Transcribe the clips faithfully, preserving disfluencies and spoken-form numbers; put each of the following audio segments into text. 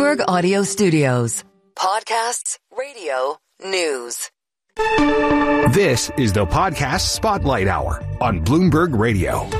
Bloomberg Audio Studios. Podcasts, radio, news. This is the Podcast Spotlight Hour on Bloomberg Radio.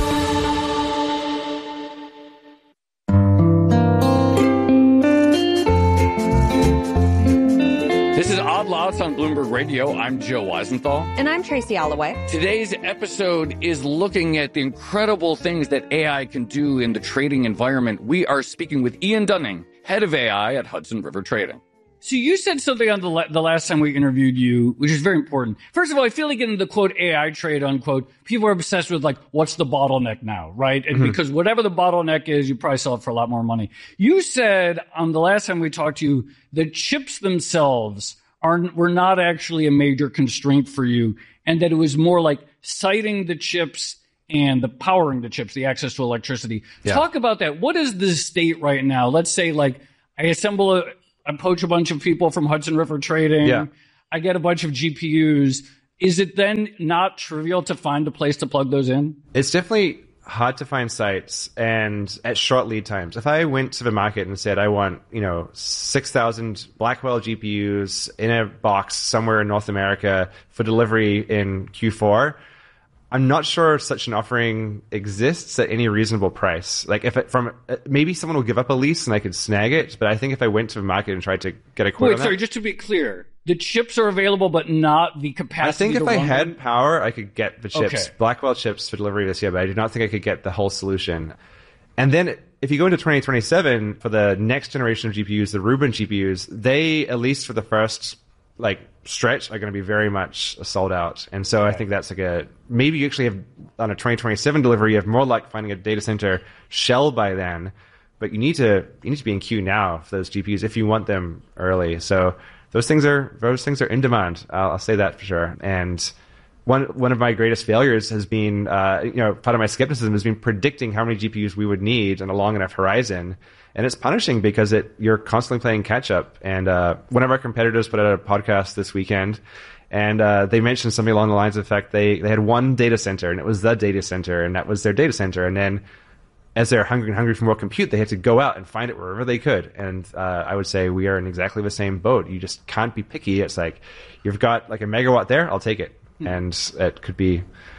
This is Odd Lots on Bloomberg Radio. I'm Joe Weisenthal. And I'm Tracy Alloway. Today's episode is looking at the incredible things that A I can do in the trading environment. We are speaking with Ian Dunning, head of A I at Hudson River Trading. So you said something on the, la- the last time we interviewed you, which is very important. First of all, I feel like in the quote A I trade, unquote, people are obsessed with like, what's the bottleneck now, right? And mm-hmm. because whatever the bottleneck is, you probably sell it for a lot more money. You said on the last time we talked to you, the chips themselves are were not actually a major constraint for you, and that it was more like siting the chips and the powering the chips, the access to electricity. Yeah. Talk about that. What is the state right now? Let's say like I assemble a I poach a bunch of people from Hudson River Trading. Yeah. I get a bunch of G P Us. Is it then not trivial to find a place to plug those in? It's definitely hard to find sites and at short lead times. If I went to the market and said I want, you know, six thousand Blackwell G P Us in a box somewhere in North America for delivery in Q four, I'm not sure such an offering exists at any reasonable price. Like if it, from maybe someone will give up a lease and I could snag it, but I think if I went to the market and tried to get a quote Wait, on sorry, that, just to be clear, the chips are available, but not the capacity. I think if I had them? power, I could get the chips, okay. Blackwell chips for delivery this year, but I do not think I could get the whole solution. And then if you go into twenty twenty-seven for the next generation of G P Us, the Rubin G P Us, they, at least for the first like stretch, are going to be very much sold out. And so okay. I think that's like a, maybe you actually have on a twenty twenty-seven delivery, you have more luck finding a data center shell by then, but you need to, you need to be in queue now for those G P Us if you want them early. So those things are, those things are in demand. I'll, I'll say that for sure. And one, one of my greatest failures has been, uh, you know, part of my skepticism has been predicting how many G P Us we would need on a long enough horizon. And it's punishing because it you're constantly playing catch up. And uh, one of our competitors put out a podcast this weekend, and uh, they mentioned something along the lines of the fact they, they had one data center, and it was the data center, and that was their data center. And then as they're hungry and hungry for more compute, they had to go out and find it wherever they could. And uh, I would say we are in exactly the same boat. You just can't be picky. It's like, you've got like a megawatt there, I'll take it. Mm. And it could be,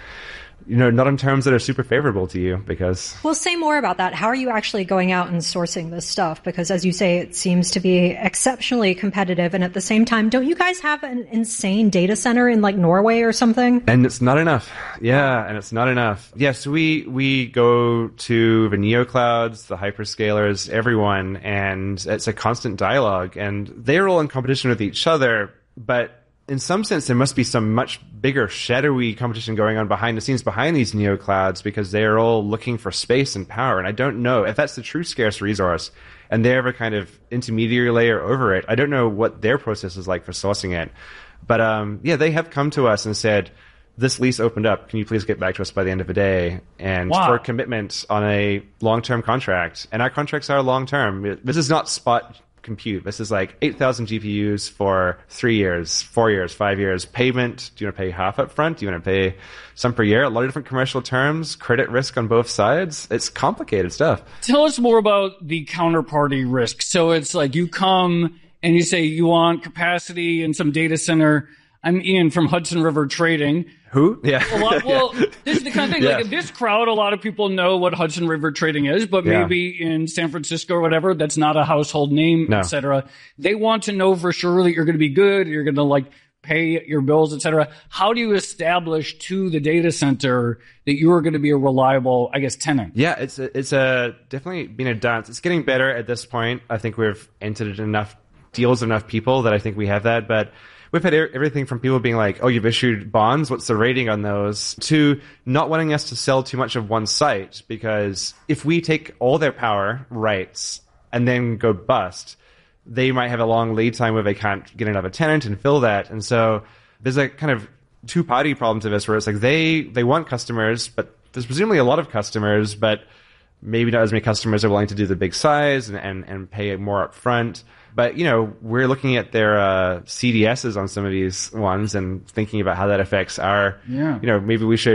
you know, not in terms that are super favorable to you because... Well, say more about that. How are you actually going out and sourcing this stuff? Because as you say, it seems to be exceptionally competitive. And at the same time, don't you guys have an insane data center in like Norway or something? And it's not enough. Yeah, and it's not enough. Yes, we, we go to the neoclouds, the hyperscalers, everyone, and it's a constant dialogue. And they're all in competition with each other, but in some sense, there must be some much bigger shadowy competition going on behind the scenes behind these neoclouds because they are all looking for space and power. And I don't know if that's the true scarce resource and they have a kind of intermediary layer over it. I don't know what their process is like for sourcing it. But um, yeah, they have come to us and said, this lease opened up. Can you please get back to us by the end of the day? And wow. for a commitment on a long-term contract. And our contracts are long-term. This is not spot compute. This is like eight thousand G P Us for three years, four years, five years. Payment, do you want to pay half up front? Do you want to pay some per year? A lot of different commercial terms, credit risk on both sides. It's complicated stuff. Tell us more about the counterparty risk. So it's like you come and you say you want capacity in some data center. I'm Ian from Hudson River Trading. Who? Yeah. A lot, well, yeah. This is the kind of thing, yeah. like this crowd, a lot of people know what Hudson River Trading is, but maybe yeah. in San Francisco or whatever, that's not a household name, no. et cetera. They want to know for sure that you're going to be good, you're going to like pay your bills, et cetera. How do you establish to the data center that you are going to be a reliable, I guess, tenant? Yeah, it's a, it's a definitely been a dance. It's getting better at this point. I think we've entered enough deals, enough people that I think we have that, but we've had everything from people being like, oh, you've issued bonds, what's the rating on those, to not wanting us to sell too much of one site, because if we take all their power rights and then go bust, they might have a long lead time where they can't get another tenant and fill that. And so there's a kind of two-party problem to this where it's like they, they want customers, but there's presumably a lot of customers, but maybe not as many customers are willing to do the big size and, and, and pay more up front. But, you know, we're looking at their uh, C D Ss on some of these ones and thinking about how that affects our, yeah. you know, maybe we should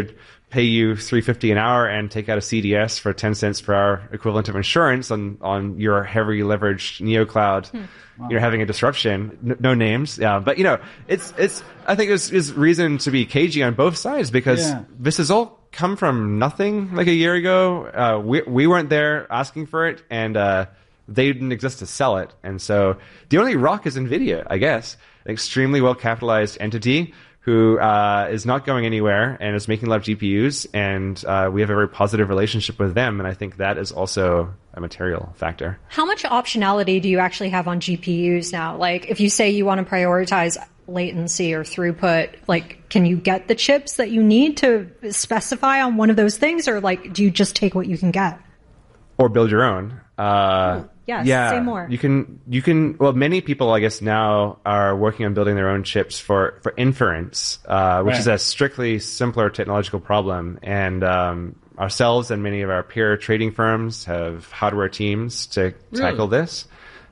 pay you three hundred fifty dollars an hour and take out a C D S for ten cents per hour equivalent of insurance on, on your heavily leveraged NeoCloud. Hmm. Wow. You're having a disruption. No, no names. Yeah. But, you know, it's, it's, I think there's, there's reason to be cagey on both sides because yeah. this has all come from nothing like a year ago. Uh, we, we weren't there asking for it and, uh, they didn't exist to sell it. And so the only rock is NVIDIA, I guess, an extremely well capitalized entity who uh, is not going anywhere and is making a lot of G P Us, and uh, we have a very positive relationship with them, and I think that is also a material factor. How much optionality do you actually have on G P Us now? Like, if you say you want to prioritize latency or throughput, like, can you get the chips that you need to specify on one of those things, or like, do you just take what you can get? Or build your own. Uh, oh, yes, yeah, say more. You can, you can, well, many people, I guess, now are working on building their own chips for, for inference, uh, which right. is a strictly simpler technological problem. And, um, ourselves and many of our peer trading firms have hardware teams to really? tackle this.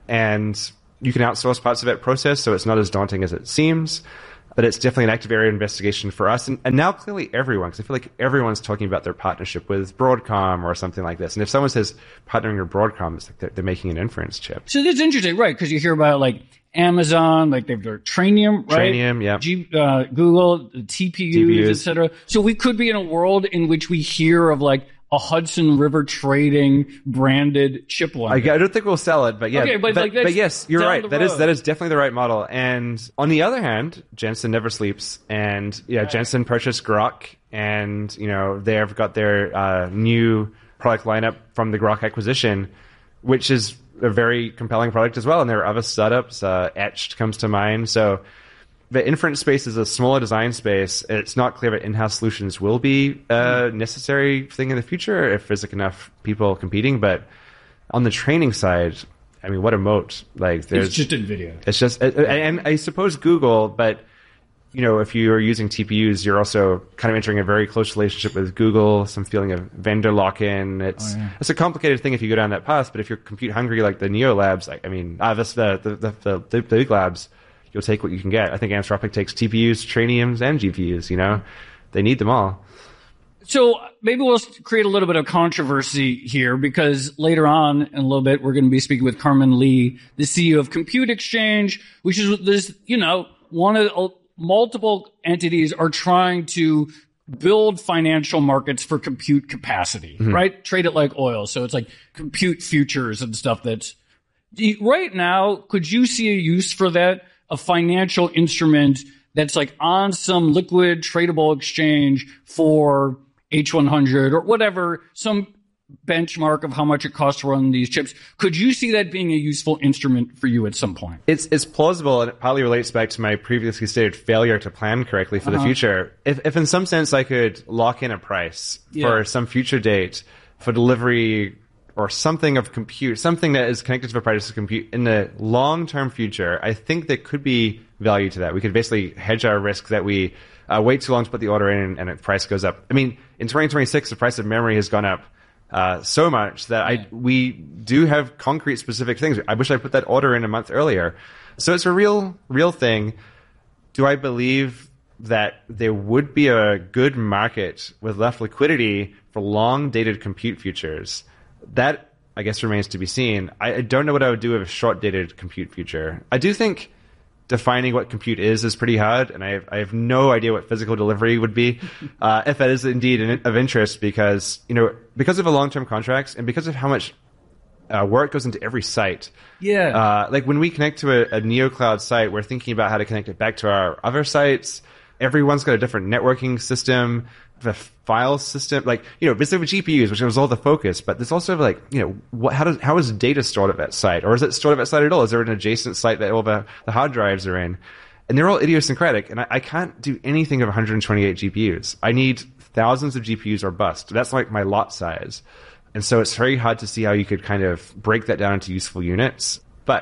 And you can outsource parts of that process, so it's not as daunting as it seems. But it's definitely an active area of investigation for us. And, and now clearly everyone, because I feel like everyone's talking about their partnership with Broadcom or something like this. And if someone says partnering with Broadcom, it's like they're, they're making an inference chip. So that's interesting, right? Because you hear about like Amazon, like they've their Trainium, right? Trainium, yeah. G, uh, Google, T P Us, T P Us, et cetera. So we could be in a world in which we hear of like a Hudson River Trading branded chip line. I, I don't think we'll sell it, but yeah. Okay, but, but, like, but yes, you're right. That road. is that is definitely the right model. And on the other hand, Jensen never sleeps. And yeah, right. Jensen purchased Grok, and you know they have got their uh, new product lineup from the Grok acquisition, which is a very compelling product as well. And there are other startups. Uh, Etched comes to mind. So the inference space is a smaller design space. It's not clear that in-house solutions will be a necessary thing in the future if there's like enough people competing. But on the training side, I mean, what a moat! Like, there's it's just NVIDIA. It's just, and I suppose Google, but you know, if you are using T P Us, you're also kind of entering a very close relationship with Google. Some feeling of vendor lock-in. It's oh, yeah. it's a complicated thing if you go down that path. But if you're compute hungry like the Neo Labs, I, I mean, uh, this, the the the the, the big labs. You'll take what you can get. I think Anthropic takes T P Us, Trainiums, and G P Us, you know? They need them all. So maybe we'll create a little bit of controversy here because later on in a little bit, we're going to be speaking with Carmen Lee, the C E O of Compute Exchange, which is this, you know, one of uh, multiple entities are trying to build financial markets for compute capacity, mm-hmm. right? Trade it like oil. So it's like compute futures and stuff that's right now. Could you see a use for that? A financial instrument that's like on some liquid tradable exchange for H one hundred or whatever, some benchmark of how much it costs to run these chips. Could you see that being a useful instrument for you at some point? It's it's plausible, and it probably relates back to my previously stated failure to plan correctly for uh-huh. the future. If, if in some sense I could lock in a price yeah. for some future date for delivery or something of compute, something that is connected to the price of compute in the long-term future, I think there could be value to that. We could basically hedge our risk that we uh, wait too long to put the order in and, and the price goes up. I mean, in twenty twenty-six, the price of memory has gone up uh, so much that I we do have concrete specific things. I wish I put that order in a month earlier. So it's a real, real thing. Do I believe that there would be a good market with enough liquidity for long-dated compute futures? That, I guess, remains to be seen. I, I don't know what I would do with a short-dated compute future. I do think defining what compute is is pretty hard, and I have, I have no idea what physical delivery would be, uh, if that is indeed an, of interest, because, you know, because of the long-term contracts and because of how much uh, work goes into every site. Yeah. Uh, like when we connect to a, a NeoCloud site, we're thinking about how to connect it back to our other sites. Everyone's got a different networking system, the file system, like, you know, basically with G P Us, which was all the focus, but there's also like, you know, what, how does, how is data stored at that site? Or is it stored at that site at all? Is there an adjacent site that all the, the hard drives are in? And they're all idiosyncratic, and I, I can't do anything of one hundred twenty-eight G P Us. I need thousands of G P Us or bust. That's like my lot size. And so it's very hard to see how you could kind of break that down into useful units. But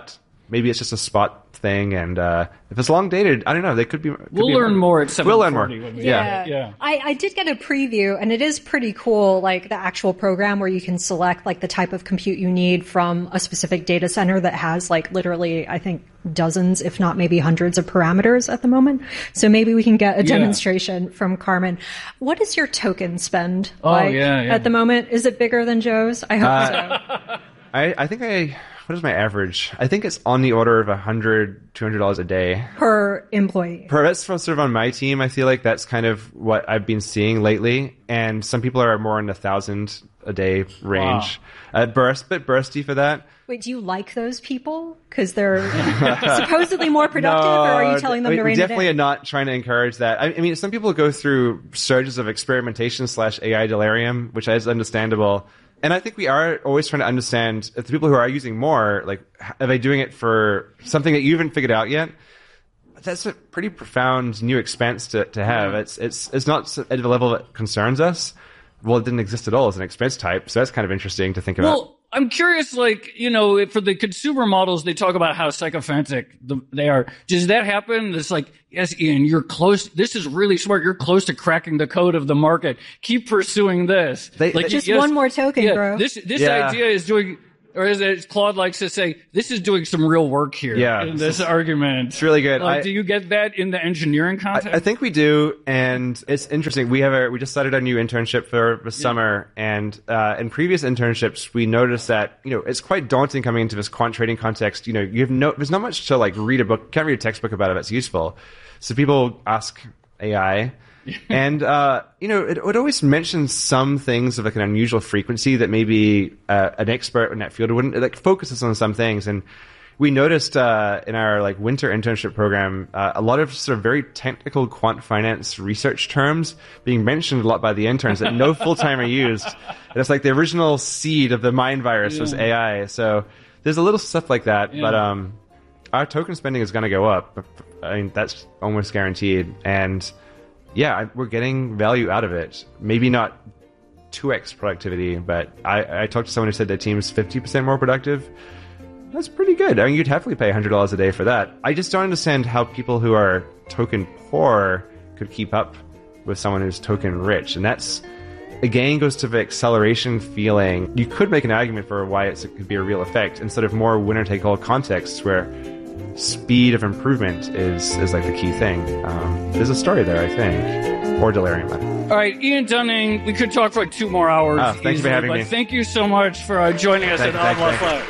maybe it's just a spot thing, and uh, if it's long dated, I don't know. They could be. Could we'll be learn more at seven forty. We'll learn more. Yeah, yeah. I, I did get a preview, and it is pretty cool. Like the actual program where you can select like the type of compute you need from a specific data center that has like literally, I think, dozens, if not maybe hundreds of parameters at the moment. So maybe we can get a demonstration yeah. from Carmen. What is your token spend oh, like yeah, yeah. at the moment? Is it bigger than Joe's? I hope uh, so. I, I think I. What is my average? I think it's on the order of one hundred dollars, two hundred dollars a day. Per employee. Per, that's sort of on my team. I feel like that's kind of what I've been seeing lately. And some people are more in the one thousand a day range. Wow. Uh, burst, bit bursty for that. Wait, do you like those people? Because they're supposedly more productive, no, or are you telling them we, to rein we definitely it in? are not trying to encourage that. I, I mean, some people go through surges of experimentation slash A I delirium, which is understandable. And I think we are always trying to understand if the people who are using more, like, are they doing it for something that you haven't figured out yet? That's a pretty profound new expense to, to have. Yeah. It's it's it's not at a level that concerns us. Well, it didn't exist at all as an expense type, so that's kind of interesting to think about. Well, I'm curious, like, you know, for the consumer models, they talk about how sycophantic the, they are. Does that happen? It's like, yes, Ian, you're close. This is really smart. You're close to cracking the code of the market. Keep pursuing this. They, like, just yes, one more token, yeah, bro. This this yeah. idea is doing, or as it, Claude likes to say, this is doing some real work here. Yeah, in this argument. It's really good. Like, I, do you get that in the engineering context? I, I think we do, and it's interesting. We have a we just started a new internship for the summer, yeah. and uh, in previous internships, we noticed that you know it's quite daunting coming into this quant trading context. You know, you have no there's not much to like read a book, can't read a textbook about it that's useful. So people ask A I. and, uh, you know, it would always mention some things of like an unusual frequency that maybe uh, an expert in that field wouldn't, it, like focuses on some things. And we noticed uh, in our like winter internship program, uh, a lot of sort of very technical quant finance research terms being mentioned a lot by the interns that no full-timer used. And it's like the original seed of the mind virus yeah. was A I. So there's a little stuff like that. Yeah. But um, our token spending is going to go up. I mean, that's almost guaranteed. And yeah, we're getting value out of it. Maybe not two x productivity, but I, I talked to someone who said their team's fifty percent more productive. That's pretty good. I mean, you'd happily pay one hundred dollars a day for that. I just don't understand how people who are token poor could keep up with someone who's token rich. And that's, again, goes to the acceleration feeling. You could make an argument for why it's, it could be a real effect instead of more winner-take-all contexts where speed of improvement is, is like the key thing. Um, there's a story there, I think. Or delirium. All right, Ian Dunning, we could talk for like two more hours. Oh, thanks easily, for having but me. Thank you so much for uh, joining us thank, at thank, Odd thank, Lot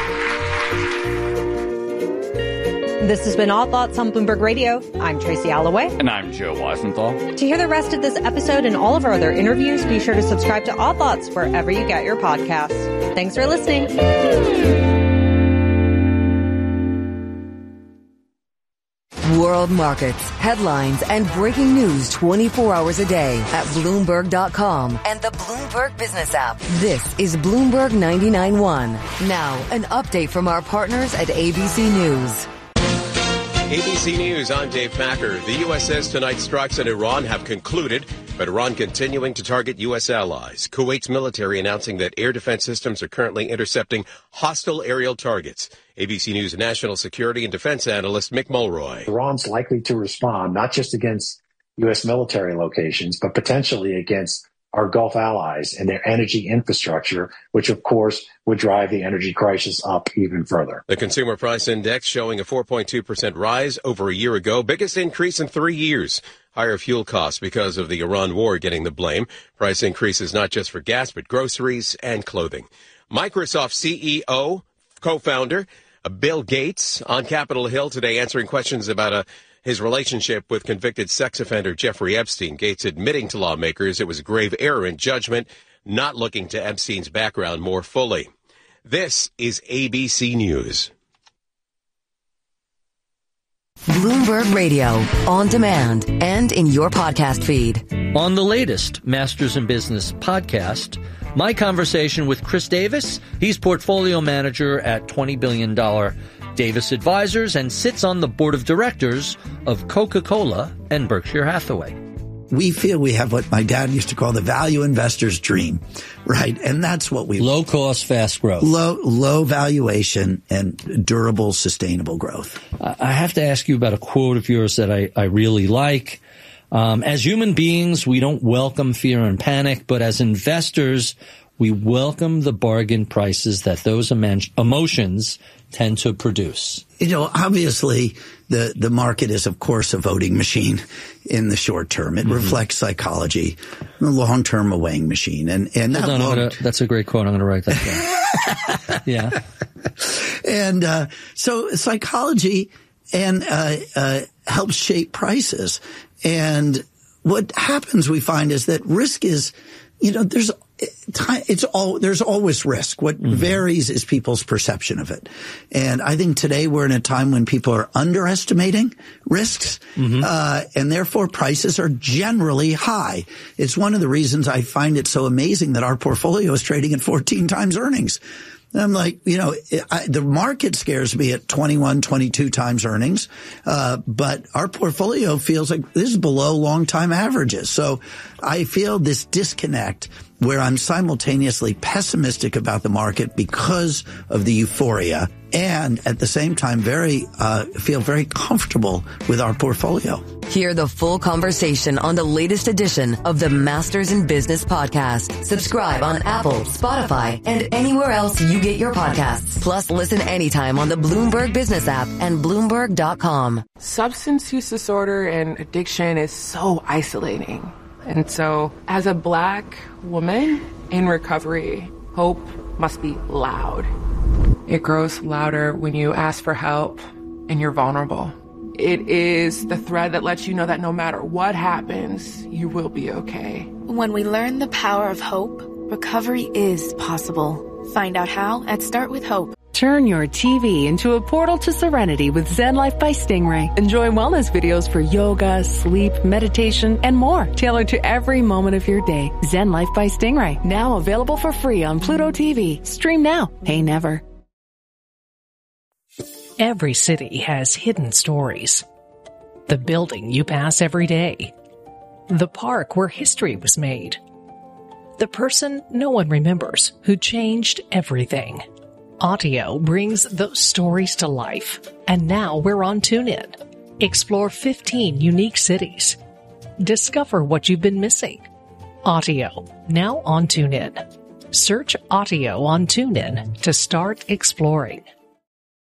Flight. This has been Odd Thoughts on Bloomberg Radio. I'm Tracy Alloway. And I'm Joe Weisenthal. To hear the rest of this episode and all of our other interviews, be sure to subscribe to Odd Thoughts wherever you get your podcasts. Thanks for listening. World markets, headlines, and breaking news twenty-four hours a day at Bloomberg dot com and the Bloomberg Business app. This is Bloomberg ninety-nine point one. Now, an update from our partners at A B C News. A B C News, I'm Dave Packer. The U S says tonight's strikes in Iran have concluded, but Iran continuing to target U S allies. Kuwait's military announcing that air defense systems are currently intercepting hostile aerial targets. A B C News national security and defense analyst Mick Mulroy. Iran's likely to respond not just against U S military locations, but potentially against our Gulf allies and their energy infrastructure, which, of course, would drive the energy crisis up even further. The Consumer Price Index showing a four point two percent rise over a year ago, biggest increase in three years. Higher fuel costs because of the Iran war getting the blame. Price increases not just for gas, but groceries and clothing. Microsoft C E O, co-founder, Bill Gates on Capitol Hill today answering questions about a his relationship with convicted sex offender Jeffrey Epstein. Gates admitting to lawmakers it was a grave error in judgment, not looking to Epstein's background more fully. This is A B C News. Bloomberg Radio, on demand and in your podcast feed. On the latest Masters in Business podcast, my conversation with Chris Davis. He's portfolio manager at twenty billion dollars Davis Advisors and sits on the board of directors of Coca-Cola and Berkshire Hathaway. we feel we have what my dad used to call the value investor's dream, right? And that's what we low cost, fast growth, low low valuation, and durable, sustainable growth. I have to ask you about a quote of yours that I, I really like. Um, as human beings, we don't welcome fear and panic, but as investors, we welcome the bargain prices that those emo- emotions tend to produce. You know, obviously, the, the market is, of course, a voting machine in the short term. It mm-hmm. reflects psychology. The long term, a weighing machine. And, and that Hold on, gonna, that's a great quote. I'm going to write that down. Yeah. And uh, so psychology and uh, uh, helps shape prices. And what happens, we find, is that risk is, you know, there's it's all there's always risk. What mm-hmm. varies is people's perception of it. And I think today we're in a time when people are underestimating risks, mm-hmm. uh, and therefore prices are generally high. It's one of the reasons I find it so amazing that our portfolio is trading at fourteen times earnings. And I'm like, you know, I, the market scares me at twenty-one, twenty-two times earnings, uh, but our portfolio feels like this is below long-time averages. So I feel this disconnect where I'm simultaneously pessimistic about the market because of the euphoria, and at the same time very uh feel very comfortable with our portfolio. Hear the full conversation on the latest edition of the Masters in Business podcast. Subscribe on Apple, Spotify, and anywhere else you get your podcasts. Plus, listen anytime on the Bloomberg Business app and Bloomberg dot com. Substance use disorder and addiction is so isolating. And so, as a Black woman in recovery, hope must be loud. It grows louder when you ask for help and you're vulnerable. It is the thread that lets you know that no matter what happens, you will be okay. When we learn the power of hope, recovery is possible. Find out how at Start With Hope. Turn your T V into a portal to serenity with Zen Life by Stingray. Enjoy wellness videos for yoga, sleep, meditation, and more, tailored to every moment of your day. Zen Life by Stingray, now available for free on Pluto T V. Stream now, pay never. Every city has hidden stories. The building you pass every day. The park where history was made. The person no one remembers who changed everything. Audio brings those stories to life, and now we're on TuneIn. Explore fifteen unique cities. Discover what you've been missing. Audio, now on TuneIn. Search Audio on TuneIn to start exploring.